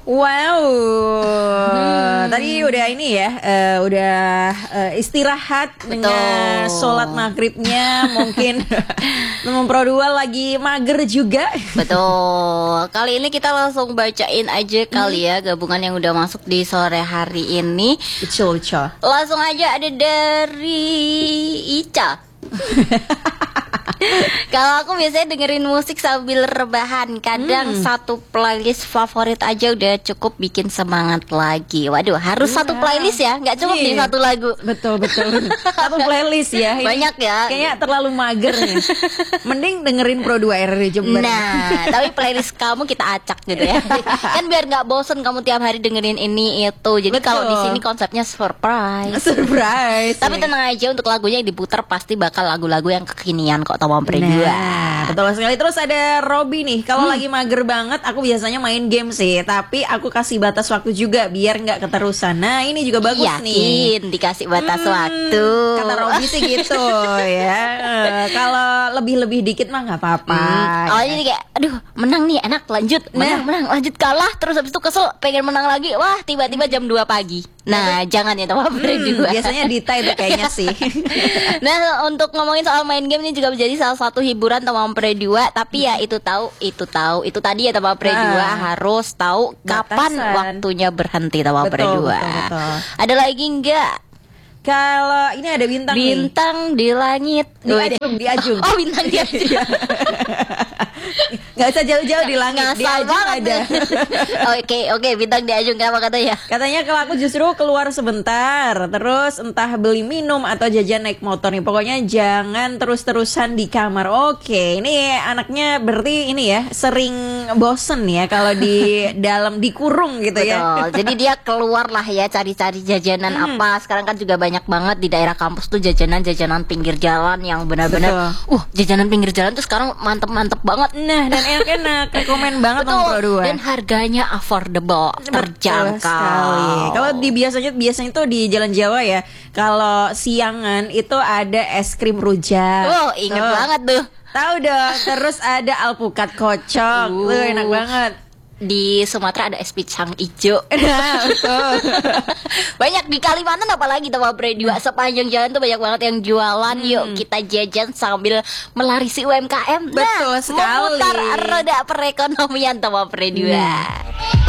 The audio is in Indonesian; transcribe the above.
Wow, tadi udah ini ya, istirahat dengan sholat maghribnya, mungkin teman Pro 2 lagi mager juga. Betul. Kali ini kita langsung bacain aja kali ya gabungan yang udah masuk di sore hari ini. Betul. Langsung aja ada dari Ica. Kalau aku biasanya dengerin musik sambil rebahan. Kadang satu playlist favorit aja udah cukup bikin semangat lagi. Waduh, harus satu playlist ya, nggak cukup di satu lagu. Betul. Satu playlist ya. Banyak ya. Kayaknya terlalu mager nih. Mending dengerin Pro 2 RRI Jember. Nah, tapi playlist kamu kita acak gitu ya. Kan biar nggak bosen kamu tiap hari dengerin ini itu. Jadi kalau di sini konsepnya surprise. Tapi tenang aja, untuk lagunya yang diputar pasti bakal lagu-lagu yang kekinian kok, Tomom Pre 2. Nah, betul sekali. Terus ada Robby nih. Kalau lagi mager banget, aku biasanya main game sih. Tapi aku kasih batas waktu juga biar nggak keterusan. Nah, ini juga bagus nih. Dikasih batas waktu. Kata Robby sih gitu ya. Kalau lebih dikit mah nggak apa-apa. Oh, jadi kayak, aduh, menang nih, enak, lanjut. Menang, lanjut, kalah. Terus habis itu kesel, pengen menang lagi. Wah, tiba-tiba jam 2 pagi. Nah, jangan ya, Tomom Pre 2. Biasanya Dita itu kayaknya sih. Nah, untuk ngomongin soal main game ini juga menjadi salah satu hiburan Tomom Pre 2. Tapi ya itu tadi ya, Tomom Pre 2 harus tahu kapan waktunya berhenti Tomom Pre 2. Betul. Ada lagi enggak? Kalau ini ada bintang di langit. Di Ajung. Oh, bintang di Ajung. Nggak usah jauh-jauh di langit. Di Ajung ada. Oke, bintang di Ajung apa katanya? Katanya kalau aku justru keluar sebentar, terus entah beli minum atau jajan naik motor nih. Pokoknya jangan terus-terusan di kamar. Oke, ini anaknya berarti ini ya, sering bosen ya kalau di dalam dikurung gitu. Betul. Ya. Jadi dia keluar lah ya, cari-cari jajanan apa. Sekarang kan juga banyak banget di daerah kampus tuh jajanan pinggir jalan yang benar-benar jajanan pinggir jalan tuh sekarang mantep banget. Nah, dan enak-enak, rekomen banget sama Pro 2. Dan harganya affordable, terjangkau. Kalau di biasanya tuh di Jalan Jawa ya, kalau siangan itu ada es krim rujak. Oh, inget banget tuh. Tahu dong. Terus ada alpukat kocok. Tuh enak banget. Di Sumatera ada es pisang ijo. Nah, betul. Banyak di Kalimantan apalagi Tomom Pre 2. Sepanjang jalan tuh banyak banget yang jualan. Yuk kita jajan sambil melarisi UMKM. Betul sekali. Memutar roda perekonomian Tomom Pre 2.